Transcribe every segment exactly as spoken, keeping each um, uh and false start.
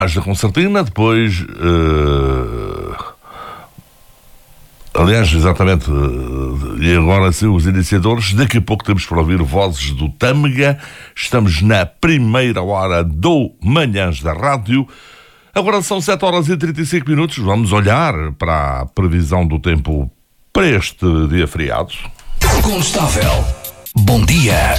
da concertina, depois uh, aliás, exatamente uh, e agora sim os iniciadores. Daqui a pouco temos para ouvir vozes do Tâmega. Estamos na primeira hora do Manhãs da Rádio. Agora são sete horas e trinta e cinco minutos. Vamos olhar para a previsão do tempo para este dia feriado. Condestável, bom dia.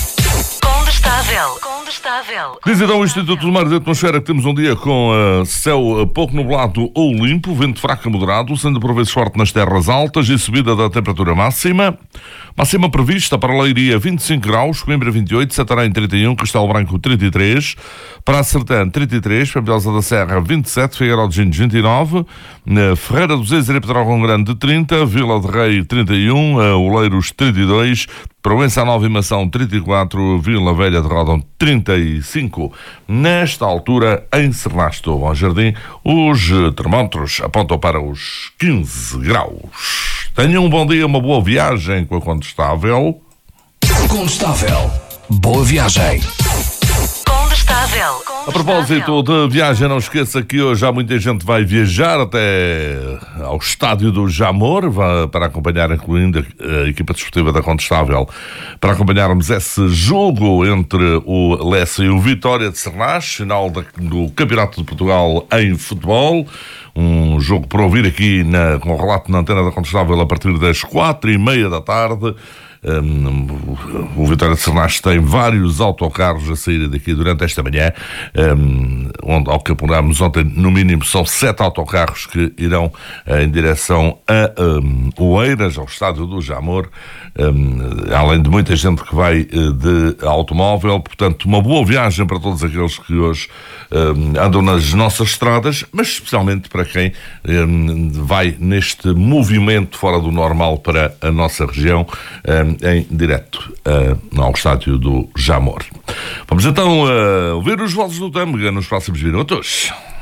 Condestável, condestável. Diz então o Instituto do Mar e da Atmosfera que temos um dia com uh, céu uh, pouco nublado ou limpo, vento fraco a moderado, sendo por vezes forte nas terras altas e subida da temperatura máxima. Máxima prevista para Leiria vinte e cinco graus, Coimbra vinte e oito, Santarém trinta e um, Castelo Branco trinta e três, Praça Sertã trinta e três, Pampilhosa da Serra vinte e sete, Figueiró de Gines vinte e nove, Ferreira do Zezer e Pedrógão Grande trinta, Vila de Rei trinta e um, Oleiros trinta e dois, Proença Nova e Mação trinta e quatro, Vila Velha de Ródão trinta e cinco. Nesta altura, em Sernasto, ao Jardim, os termómetros apontam para os quinze graus. Tenham um bom dia, uma boa viagem com a Condestável. Condestável, boa viagem. Condestável. A propósito de viagem, não esqueça que hoje há muita gente que vai viajar até ao estádio do Jamor para acompanhar, incluindo a equipa desportiva da Condestável, para acompanharmos esse jogo entre o Lessa e o Vitória de Sernás, final do Campeonato de Portugal em futebol. Um jogo para ouvir aqui na, com o relato na antena da Condestável a partir das quatro e meia da tarde. Um, o Vitória de Sernás tem vários autocarros a saírem daqui durante esta manhã, um, onde, ao que apurámos ontem, no mínimo são sete autocarros que irão uh, em direção a um, Oeiras, ao estádio do Jamor, um, além de muita gente que vai uh, de automóvel. Portanto, uma boa viagem para todos aqueles que hoje um, andam nas nossas estradas, mas especialmente para quem um, vai neste movimento fora do normal para a nossa região, um, em direto uh, ao estádio do Jamor. Vamos então uh, ouvir os vozes do Tâmega nos próximos minutos.